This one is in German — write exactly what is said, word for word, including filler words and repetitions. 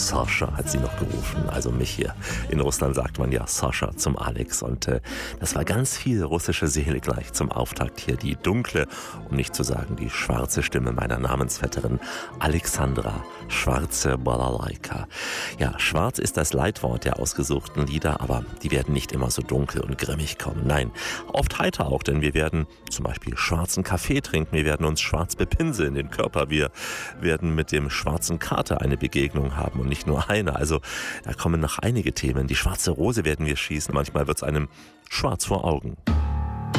Sascha hat sie noch gerufen, also mich hier. In Russland sagt man ja Sascha zum Alex und äh, das war ganz viel russische Seele gleich zum Auftakt hier. Die dunkle, um nicht zu sagen die schwarze Stimme meiner Namensvetterin Alexandra Schwarze-Balalaika. Ja, schwarz ist das Leitwort der ausgesuchten Lieder, aber die werden nicht immer so dunkel und grimmig kommen. Nein, oft heiter auch, denn wir werden zum Beispiel schwarzen Kaffee trinken, wir werden uns schwarz bepinseln, den Körper, wir werden mit dem schwarzen Kater eine Begegnung haben und nicht nur eine. Also da kommen noch einige Themen. Die schwarze Rose werden wir schießen, manchmal wird es einem schwarz vor Augen.